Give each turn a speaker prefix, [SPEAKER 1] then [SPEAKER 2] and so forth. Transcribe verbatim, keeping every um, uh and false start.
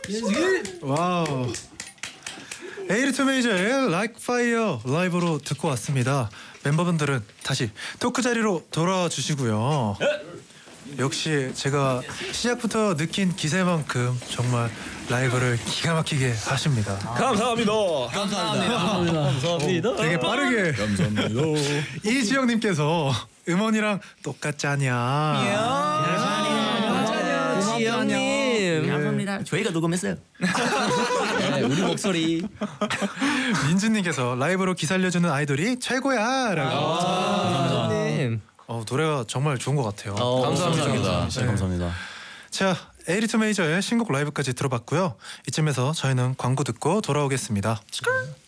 [SPEAKER 1] 와우. 에이리투 메이저의 Like Fire 라이브로 듣고 왔습니다. 멤버분들은 다시 토크 자리로 돌아와 주시고요. 역시 제가 시작부터 느낀 기세만큼 정말 라이브를 기가 막히게 하십니다.
[SPEAKER 2] 감사합니다.
[SPEAKER 3] 감사합니다.
[SPEAKER 2] 감사합니다.
[SPEAKER 1] 되게 빠르게.
[SPEAKER 2] 감사합니다.
[SPEAKER 1] 이지영님께서 음원이랑 똑같지 않냐.
[SPEAKER 3] 맞아요, 지영님.
[SPEAKER 4] 감사합니다. 저희가 녹음했어요.
[SPEAKER 3] 네, 우리 목소리.
[SPEAKER 1] 민준님께서 라이브로 기 살려주는 아이돌이 최고야라고.
[SPEAKER 3] 감사합니다.
[SPEAKER 1] 어, 노래가 정말 좋은 것 같아요.
[SPEAKER 3] 어,
[SPEAKER 2] 감사합니다. 진짜
[SPEAKER 1] 네.
[SPEAKER 2] 감사합니다.
[SPEAKER 1] 자, 에이리투 메이저의 신곡 라이브까지 들어봤고요. 이쯤에서 저희는 광고 듣고 돌아오겠습니다.